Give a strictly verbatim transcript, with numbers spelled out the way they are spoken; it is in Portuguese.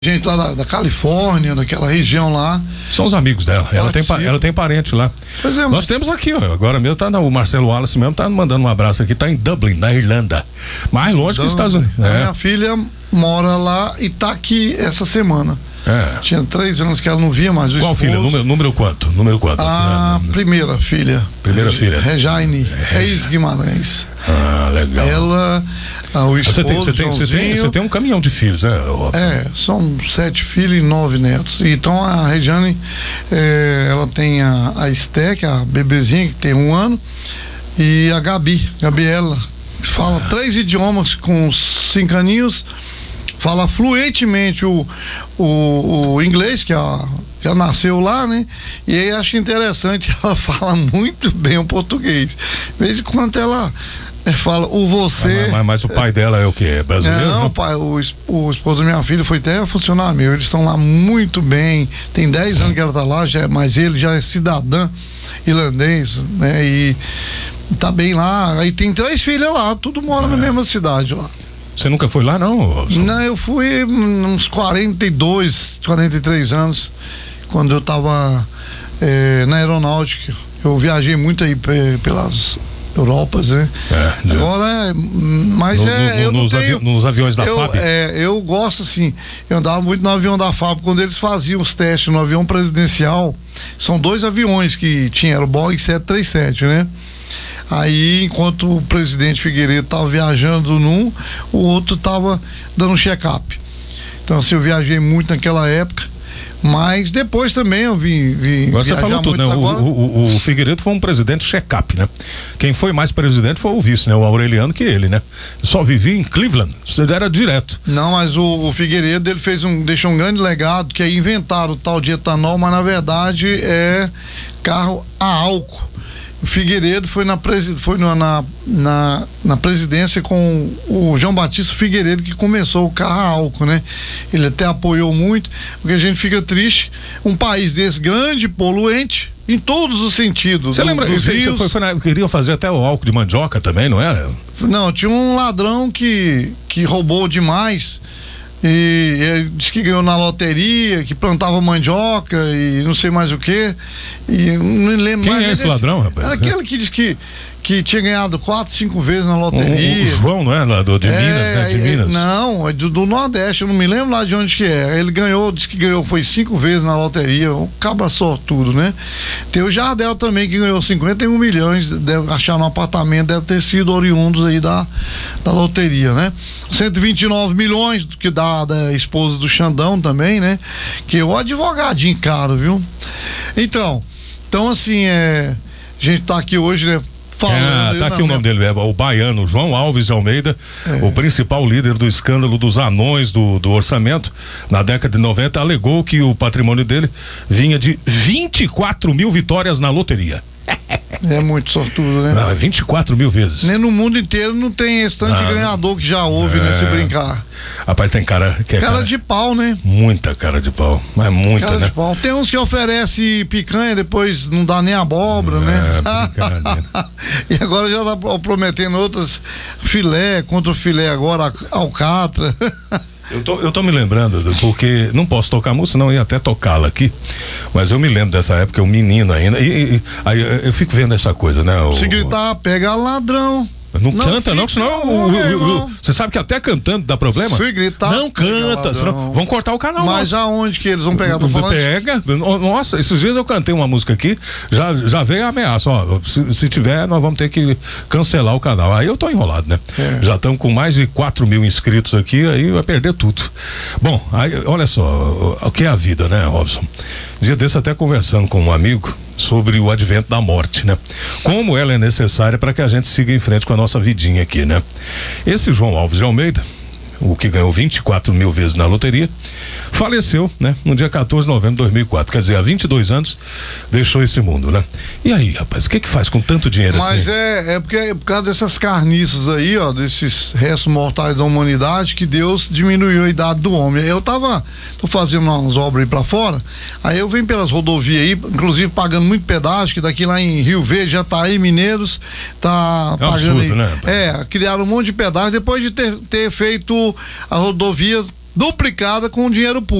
Gente lá da, da Califórnia, daquela região lá. São os amigos dela. Ela tem, ela tem parente lá. Pois é, Nós mas... temos aqui, ó, agora mesmo tá o Marcelo Wallace mesmo, tá mandando um abraço aqui, tá em Dublin, na Irlanda. Mais longe que os Estados Unidos. A É. minha filha mora lá e tá aqui essa semana. É. Tinha três anos que ela não via mais o Qual esposo. filha? Número, número quanto? Número quanto? A filha? primeira filha. Primeira filha. Rejaine Reis Guimarães. Ah, legal. Ela, ah, o esposo, Você tem, você, tem, você, tem, você tem um caminhão de filhos, né, Robson? É, são sete filhos e nove netos. Então a Regiane, é, ela tem a, a Esté, que é a bebezinha, que tem um ano, e a Gabi, Gabriela, que fala ah. três idiomas com cinco aninhos, fala fluentemente o, o, o inglês, que a, já nasceu lá, né? E aí acho interessante, ela fala muito bem o português. De vez em quando ela fala o você. Mas, mas, mas o pai dela é o que? É brasileiro? Não, Não? pai, o, o esposo da minha filha foi até funcionário meu. Eles estão lá muito bem. Tem dez anos que ela tá lá, já, mas ele já é cidadã irlandês, né? E tá bem lá. Aí tem três filhas lá, tudo mora é. na mesma cidade lá. Você nunca foi lá, não, Robson? Não, eu fui uns quarenta e dois, quarenta e três anos, quando eu tava é, na aeronáutica. Eu viajei muito aí p- pelas Europas, né? É, agora, mas no, é. No, eu nos, tenho, avi- nos aviões da eu, F A B? É, eu gosto assim. Eu andava muito no avião da F A B quando eles faziam os testes no avião presidencial. São dois aviões que tinha, era o Boeing sete três sete, né? Aí, enquanto o presidente Figueiredo estava viajando num, o outro estava dando um check-up. Então, assim, eu viajei muito naquela época, mas depois também eu vim, vim Agora você falou tudo, né? O, o, o Figueiredo foi um presidente check-up, né? Quem foi mais presidente foi o vice, né? O Aureliano, que ele, né? Só vivia em Cleveland, você era direto. Não, mas o, o Figueiredo, ele fez um, deixou um grande legado, que aí inventaram o tal de etanol, mas na verdade é carro a álcool. O Figueiredo foi, na, foi na, na, na presidência com o João Batista Figueiredo, que começou o carro a álcool, né? Ele até apoiou muito, porque a gente fica triste, um país desse grande, poluente, em todos os sentidos. Você lembra, dos você, rios. foi, foi na, queriam fazer até o álcool de mandioca também, não era? Não, tinha um ladrão que, que roubou demais. E ele disse que ganhou na loteria, que plantava mandioca e não sei mais o que. E não lembro Quem mais. é esse desse, ladrão, rapaz? Era aquele que disse que, que tinha ganhado quatro, cinco vezes na loteria. O, o João, não é? Lá do, de é, Minas, né? De Minas. Não, é do, do Nordeste, eu não me lembro lá de onde que é. Ele ganhou, disse que ganhou, foi cinco vezes na loteria, um cabra sortudo, né? Tem o Jardel também, que ganhou cinquenta e um milhões, deve achar no apartamento, deve ter sido oriundos aí da, da loteria, né? cento e vinte e nove milhões, que dá da esposa do Xandão também, né? Que é o advogadinho caro, viu? Então, então assim, é, a gente tá aqui hoje, né? Falando, é, tá aqui não, o nome dele, é o baiano João Alves de Almeida, é. o principal líder do escândalo dos anões do, do orçamento na década de noventa, alegou que o patrimônio dele vinha de vinte e quatro mil vitórias na loteria. É muito sortudo, né? Não, é vinte e quatro mil vezes. Nem no mundo inteiro não tem esse tanto ah, de ganhador que já houve, é. né? Se brincar. Rapaz, tem cara que é cara, cara de pau, né? Muita cara de pau, mas muita, cara né? De pau. Tem uns que oferecem picanha, depois não dá nem abóbora, é, né? E agora já tá prometendo outras filé, contra o filé agora, alcatra. Eu tô, eu tô me lembrando, porque não posso tocar música, não ia até tocá-la aqui, mas eu me lembro dessa época, eu menino ainda, e, e aí eu fico vendo essa coisa, né? O, Se gritar, pega ladrão. Não, não canta, não, senão você sabe que até cantando dá problema? Se gritar, não canta, senão vão cortar o canal. Mas nosso. Aonde que eles vão pegar? Tô falando Pega, nossa, esses dias eu cantei uma música aqui, já, já veio a ameaça, ó, se, se tiver, nós vamos ter que cancelar o canal. Aí eu tô enrolado, né? É. Já estamos com mais de quatro mil inscritos aqui, aí vai perder tudo. Bom, aí, olha só, o que é a vida, né, Robson? Um dia desse até conversando com um amigo sobre o advento da morte, né? Como ela é necessária para que a gente siga em frente com a nossa vidinha aqui, né? Esse João Alves de Almeida, o que ganhou vinte e quatro mil vezes na loteria, faleceu, né? No dia quatorze de novembro de dois mil e quatro, quer dizer, há vinte e dois anos deixou esse mundo, né? E aí, rapaz, o que que faz com tanto dinheiro Mas assim? Mas é, é porque é por causa dessas carniças aí, ó, desses restos mortais da humanidade, que Deus diminuiu a idade do homem. Eu tava, tô fazendo umas obras aí pra fora, aí eu venho pelas rodovias aí, inclusive pagando muito pedágio, que daqui lá em Rio Verde, Jataí, Mineiros, tá é pagando absurdo, aí. Né, é, criaram um monte de pedágio, depois de ter, ter feito a rodovia duplicada com o dinheiro público.